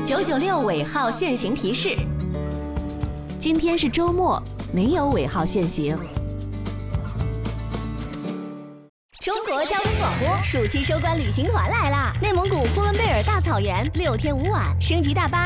996尾号限行提示： 今天是周末，没有尾号限行。 中国交通广播暑期收官旅行团来啦！内蒙古呼伦贝尔大草原6天5晚升级大巴。